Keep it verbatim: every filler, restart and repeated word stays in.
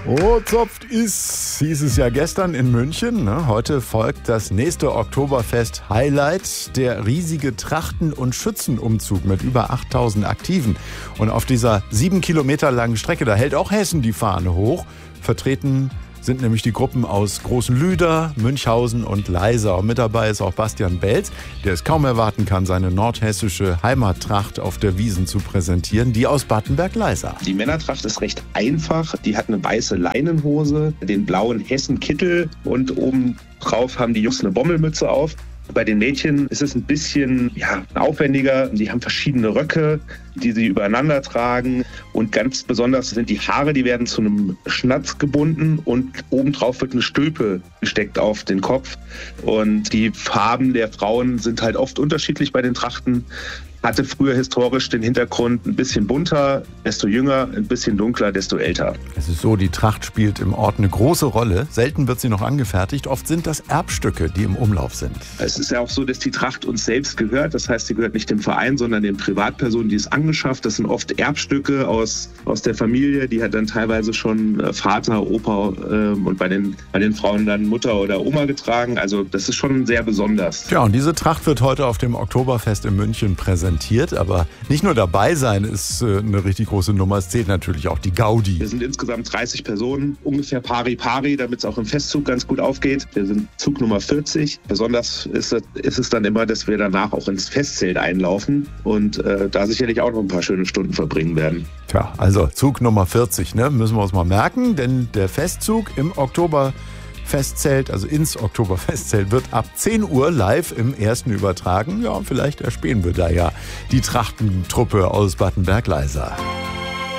Oh, zopft ist, hieß es ja gestern in München. Ne? Heute folgt das nächste Oktoberfest-Highlight, der riesige Trachten- und Schützenumzug mit über achttausend Aktiven. Und auf dieser sieben Kilometer langen Strecke, da hält auch Hessen die Fahne hoch. Vertreten sind nämlich die Gruppen aus Großenlüder, Münchhausen und Leisau. Mit dabei ist auch Bastian Belz, der es kaum erwarten kann, seine nordhessische Heimattracht auf der Wiesn zu präsentieren, die aus Bad Berg-Leisa. Die Männertracht ist recht einfach. Die hat eine weiße Leinenhose, den blauen Hessen-Kittel und oben drauf haben die Jungs eine Bommelmütze auf. Bei den Mädchen ist es ein bisschen ja, aufwendiger. Die haben verschiedene Röcke, die sie übereinander tragen. Und ganz besonders sind die Haare, die werden zu einem Schnatz gebunden und obendrauf wird eine Stülpe gesteckt auf den Kopf. Und die Farben der Frauen sind halt oft unterschiedlich bei den Trachten. Hatte früher historisch den Hintergrund ein bisschen bunter, desto jünger, ein bisschen dunkler, desto älter. Es ist so, die Tracht spielt im Ort eine große Rolle. Selten wird sie noch angefertigt. Oft sind das Erbstücke, die im Umlauf sind. Es ist ja auch so, dass die Tracht uns selbst gehört. Das heißt, sie gehört nicht dem Verein, sondern den Privatpersonen, die es angeschafft. Das sind oft Erbstücke aus, aus der Familie. Die hat dann teilweise schon Vater, Opa äh, und bei den, bei den Frauen dann Mutter oder Oma getragen. Also das ist schon sehr besonders. Ja, und diese Tracht wird heute auf dem Oktoberfest in München präsentiert. Aber nicht nur dabei sein ist äh, eine richtig große Nummer, es zählt natürlich auch die Gaudi. Wir sind insgesamt dreißig Personen, ungefähr pari pari, damit es auch im Festzug ganz gut aufgeht. Wir sind Zug Nummer vierzig. Besonders ist es, ist es dann immer, dass wir danach auch ins Festzelt einlaufen und äh, da sicherlich auch noch ein paar schöne Stunden verbringen werden. Tja, also Zug Nummer vierzig, ne? Müssen wir uns mal merken, denn der Festzug im Oktober Festzelt, also ins Oktoberfestzelt, wird ab zehn Uhr live im ersten übertragen. Ja, vielleicht erspähen wir da ja die Trachtentruppe aus Bad Berg-Leisa.